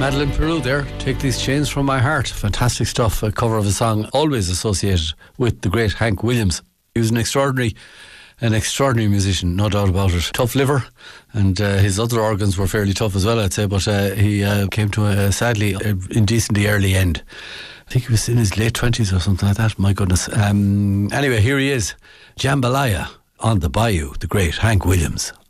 Madeleine Peru there, Take These Chains From My Heart. Fantastic stuff, a cover of a song always associated with the great Hank Williams. He was an extraordinary musician, no doubt about it. Tough liver, and his other organs were fairly tough as well, I'd say, but he came to a sadly indecently early end. I think he was in his late 20s or something like that, my goodness. Anyway, here he is, Jambalaya on the Bayou, the great Hank Williams.